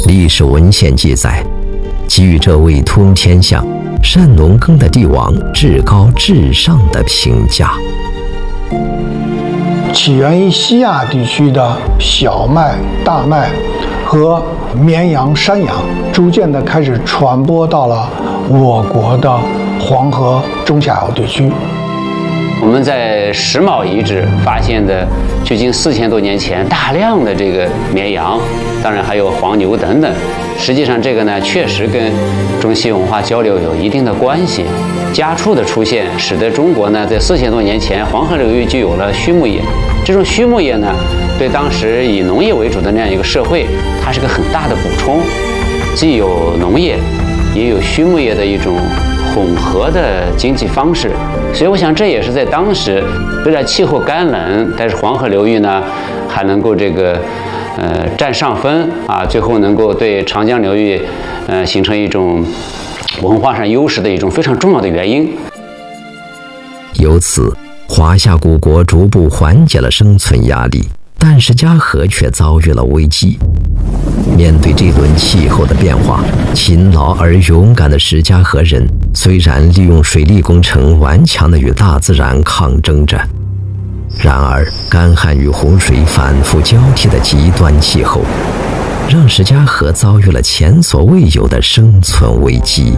历史文献记载，给予这位通天象、善农耕的帝王至高至上的评价。 起源于西亚地区的小麦、大麦和绵羊、山羊，逐渐地开始传播到了我国的黄河中下游地区。 我们在石峁遗址发现的，距今4000多年前大量的这个绵羊，当然还有黄牛等等。实际上，这个呢确实跟中西文化交流有一定的关系。家畜的出现，使得中国呢在4000多年前黄河流域就有了畜牧业。这种畜牧业呢，对当时以农业为主的那样一个社会，它是个很大的补充，既有农业，也有畜牧业的一种混合的经济方式。所以我想这也是在当时，虽然气候干冷，但是黄河流域呢还能够占上风啊，最后能够对长江流域形成一种文化上优势的一种非常重要的原因。 由此，华夏古国逐步缓解了生存压力，但是嘉禾却遭遇了危机。面对这轮气候的变化，勤劳而勇敢的石家河人虽然利用水利工程顽强地与大自然抗争着，然而干旱与洪水反复交替的极端气候，让石家河遭遇了前所未有的生存危机。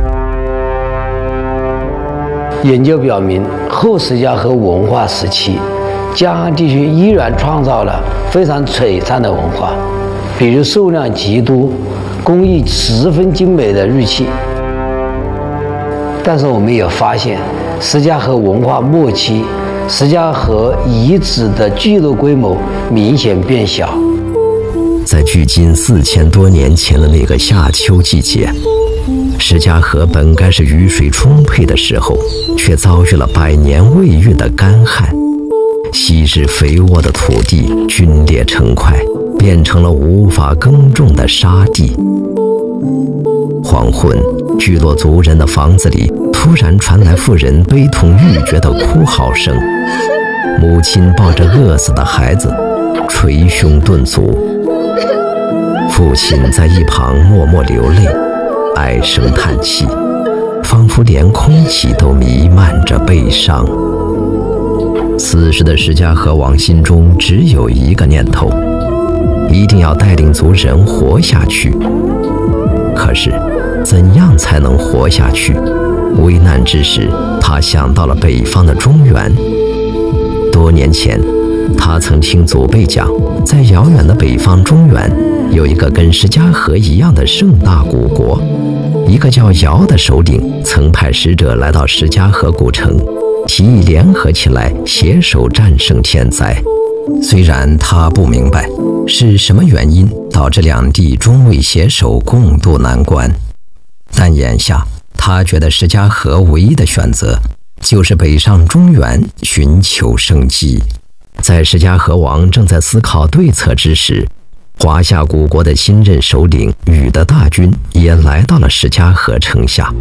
研究表明，后石家河文化时期，江汉地区依然创造了非常璀璨的文化，比如数量极多、工艺十分精美的玉器。但是我们也发现，石家河文化末期，石家河遗址的聚落规模明显变小。 在距今4000多年前的那个夏秋季节，石家河本该是雨水充沛的时候，却遭遇了100年未遇的干旱。昔日肥沃的土地龟裂成块，变成了无法耕种的沙地。黄昏，聚落族人的房子里突然传来妇人悲痛欲绝的哭嚎声，母亲抱着饿死的孩子，捶胸顿足。父亲在一旁默默流泪，唉声叹气，仿佛连空气都弥漫着悲伤。此时的石家河王心中只有一个念头，一定要带领族人活下去。可是，怎样才能活下去？危难之时，他想到了北方的中原。多年前，他曾听祖辈讲，在遥远的北方中原，有一个跟石家河一样的盛大古国。一个叫尧的首领曾派使者来到石家河古城，提议联合起来，携手战胜天灾。虽然他不明白是什么原因导致两地终未携手共度难关，但眼下他觉得石家河唯一的选择就是北上中原寻求生机。在石家河王正在思考对策之时，华夏古国的新任首领禹的大军也来到了石家河城下。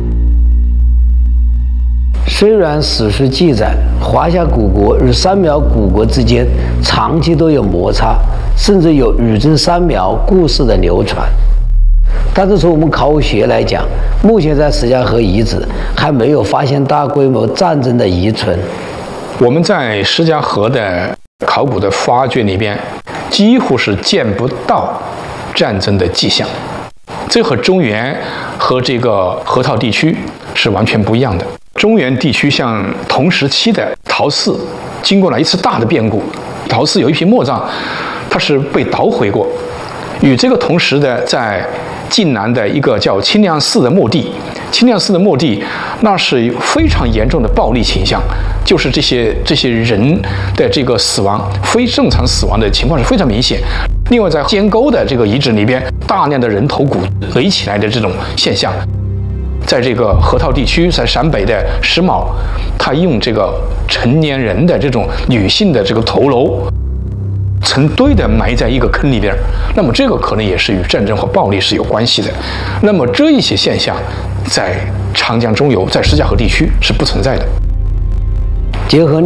虽然史书记载华夏古国与三苗古国之间长期都有摩擦，甚至有禹征三苗故事的流传，但是从我们考古学来讲，目前在石家河遗址还没有发现大规模战争的遗存。 我们在石家河的考古的发掘里边，几乎是见不到战争的迹象。这和中原和这个河套地区是完全不一样的。中原地区像同时期的陶寺，经过了一次大的变故，陶寺有一批墓葬，它是被捣毁过。与这个同时的，在晋南的一个叫清凉寺的墓地，清凉寺的墓地那是非常严重的暴力倾向，就是这些人的这个死亡，非正常死亡的情况是非常明显。另外，在尖沟的这个遗址里边，大量的人头骨垒起来的这种现象，在这个河套地区，在陕北的石峁，他用这个成年人的这种女性的这个头颅成堆的埋在一个坑里边，那么这个可能也是与战争和暴力是有关系的。那么这一些现象在长江中游，在石家河地区是不存在的。 结合